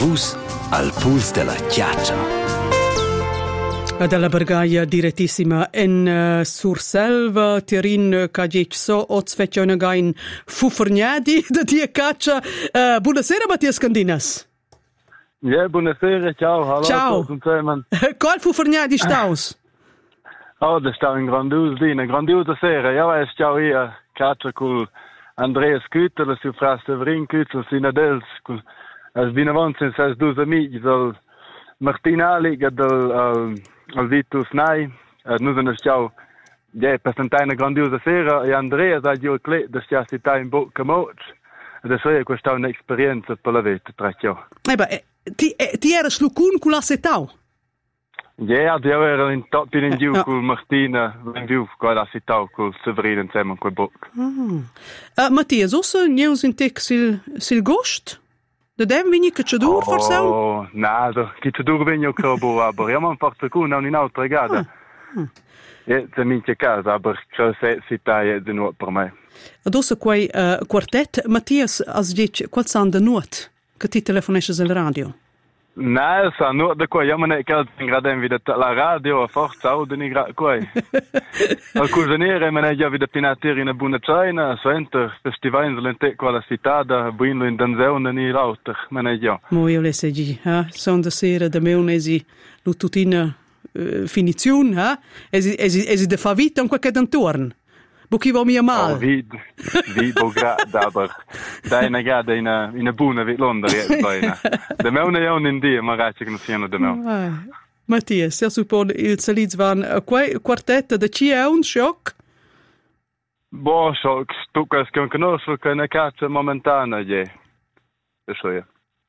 vus al puls della chiaccia. Dalla Bergaia direttissima in Surselva, Tirin Cagicso, Ozfeccione Gain Fuforniadi, da Tia Caccia. Buonasera, Mattia Scandinas. Ja, buonasera, ciao, hallo. Ciao. Qual Fuforniadi staus? Oh, da sta in una grandiosa sera. Ja, ciao io, Caccia con Andreas Küter, la sua frase Severin Küter, sina dels, als vinavonsen ses dus amici del Martina Liga del Vitus Nai, noi sono ciao, ja, per una grandiosa sera, e Andreas ha già clet da stia città in bocca moc, adesso è questa un'esperienza per la vita, tra ciò. Ti eri slucun con la setau? Ja, io ero in top in giù con Martina, in giù con la città, con Severin insieme con bocca. Mattia, so news in tec sil gost? Da dem vini che c'è dur forse? Oh, nada, che c'è dur vini che bo, aber ja man forse con un'altra gada. E se mi c'è casa, aber che se città è di nuovo per me. Adesso quei quartet, Mattias, as dice, qual san de nuot? Che ti telefonesces al radio? No, sa nuot da qua, ja man è che in grado vida la radio, forza auto ni qua. Al cucinere man è già vida pinateri in una buona cena, senter festival in lente qua la città da buino in danzeone ni lauter, man è già. Mo io le segi, son da sera da meunesi lututina finiziun, esi de fa vita un qualche dantorn. Buchi va mia mal. Oh, vi grada, aber dai una gada in una buona vit Londra, bene. Da meune è un indie, ma ragazzi che non siano da me. Mattia, se suppone il saliz van quei quartetta da ci è un shock? Boh, shock, tu che conosco che una caccia momentanea, ja. Eso ja.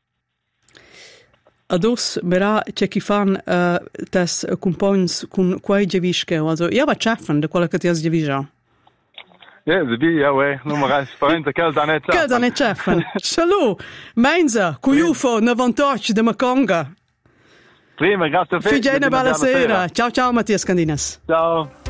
Ados mera c'è chi fan tes compagns con quei gevische, also ja va chaffen de quella che ti has gevisa. Ja, non mi resta parente che da net. Che da net chaffen. Salut. Menza, cuyufo na vantage de Maconga. Prima, grazie a te. Figena bella sera. Ciao ciao Mattia Scandinas. Ciao.